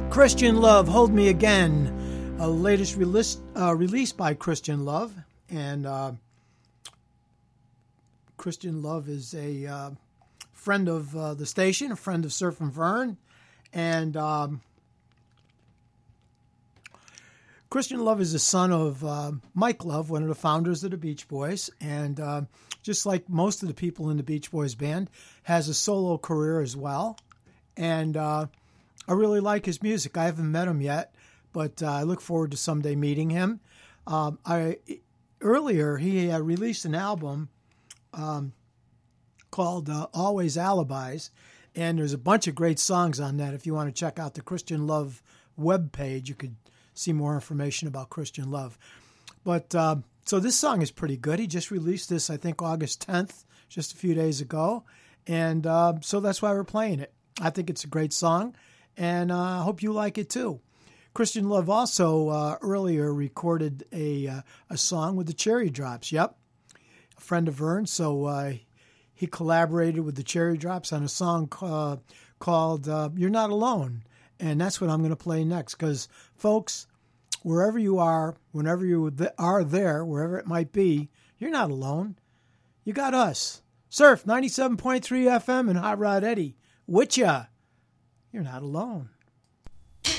Christian Love, Hold Me Again, a latest release by Christian Love. And Christian Love is a friend of the station, a friend of Surf and Vern. And Christian Love is the son of Mike Love, one of the founders of the Beach Boys. And just like most of the people in the Beach Boys band, has a solo career as well. And I really like his music. I haven't met him yet, but I look forward to someday meeting him. Earlier, he released an album called Always Alibis, and there's a bunch of great songs on that. If you want to check out the Christian Love webpage, you could see more information about Christian Love. But so this song is pretty good. He just released this, I think, August 10th, just a few days ago, and so that's why we're playing it. I think it's a great song, and I hope you like it too. Christian Love also earlier recorded a song with the Cherry Drops. Yep, a friend of Vern's. So he collaborated with the Cherry Drops on a song called You're Not Alone. And that's what I'm going to play next. Because, folks, wherever you are, whenever you are there, wherever it might be, you're not alone. You got us. Surf 97.3 FM and Hot Rod Eddie. With ya. You're not alone.